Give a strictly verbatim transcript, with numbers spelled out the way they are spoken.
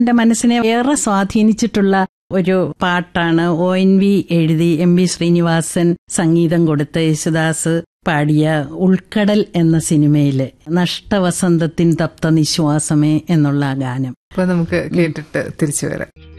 എന്റെ മനസ്സിനെ ഏറെ സ്വാധീനിച്ചിട്ടുള്ള ഒരു പാട്ടാണ്. ഒ എൻ വി എഴുതി എം വി ശ്രീനിവാസൻ സംഗീതം കൊടുത്ത് യേശുദാസ് പാടിയ ഉൾക്കടൽ എന്ന സിനിമയിലെ നഷ്ടവസന്തത്തിൻ തപ്ത നിശ്വാസമേ എന്നുള്ള ഗാനം. അപ്പൊ നമുക്ക് കേട്ടിട്ട് തിരിച്ചു വരാം.